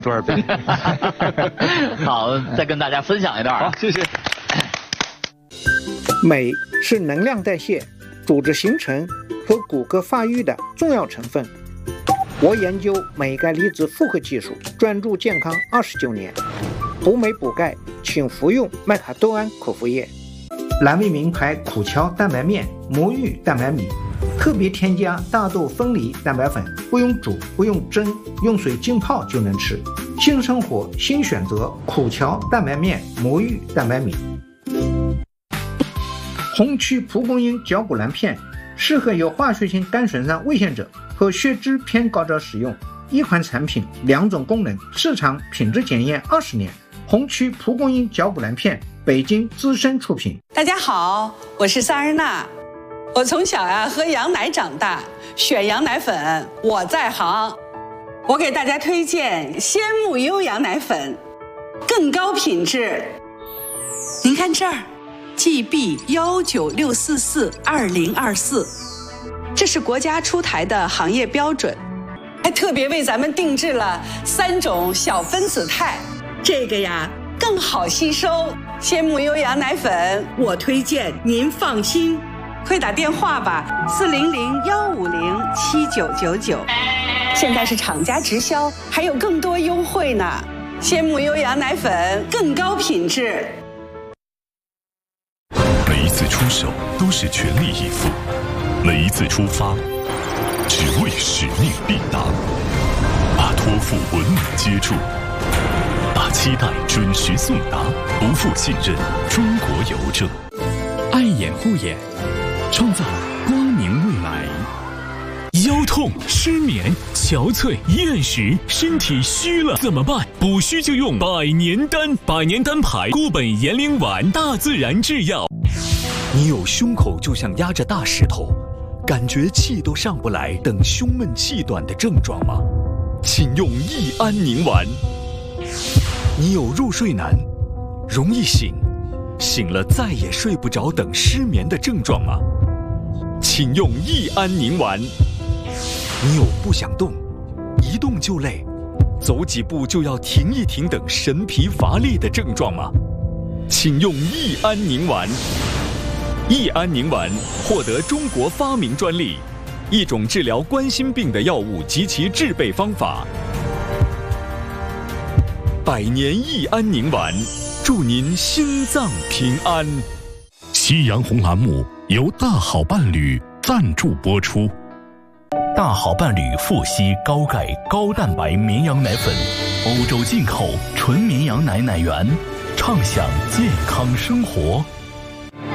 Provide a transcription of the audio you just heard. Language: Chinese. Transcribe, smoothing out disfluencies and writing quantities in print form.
多少遍。 好，再跟大家分享一段。 好，谢谢。 镁是能量代谢、组织形成和骨骼发育的重要成分。我研究镁钙离子复合技术，专注健康29年。补镁补钙，请服用麦卡多胺口服液。蓝莓名牌苦荞蛋白面、魔芋蛋白米，特别添加大豆分离蛋白粉，不用煮，不用蒸，用水浸泡就能吃。新生活新选择，苦荞蛋白面、魔芋蛋白米。红曲蒲公英绞骨蓝片适合有化学性肝损伤危险者和血脂偏高者使用。一款产品，2种功能，市场品质检验20年。红曲蒲公英绞骨蓝片，北京资深出品。 大家好，我是萨日娜。我从小喝羊奶长大，选羊奶粉我在行。我给大家推荐鲜木优羊奶粉，更高品质。您看这儿 GB196442024，这是国家出台的行业标准，还特别为咱们定制了3种小分子肽，这个更好吸收。鲜木优羊奶粉我推荐，您放心。快打电话吧，400-150-7999。现在是厂家直销，还有更多优惠呢。鲜木优羊奶粉更高品质。 每一次出手都是全力以赴，每一次出发只为使命必达，把托付稳稳接住，把期待准时送达，不负信任。中国邮政， 爱眼护眼，创造光明未来。腰痛、失眠、憔悴、厌食，身体虚了怎么办？补虚就用百年丹，百年丹牌固本延龄丸，大自然制药。 你有胸口就像压着大石头，感觉气都上不来，等胸闷气短的症状吗？请用益安宁丸。你有入睡难、容易醒、醒了再也睡不着等失眠的症状吗？请用益安宁丸。你有不想动、一动就累、走几步就要停一停等神疲乏力的症状吗？请用益安宁丸。益安宁丸获得中国发明专利，一种治疗冠心病的药物及其制备方法。百年益安宁丸，祝您心脏平安。 夕阳红栏目由大好伴侣赞助播出。 大好伴侣富硒高钙高蛋白绵羊奶粉，欧洲进口纯绵羊奶奶源，畅享健康生活。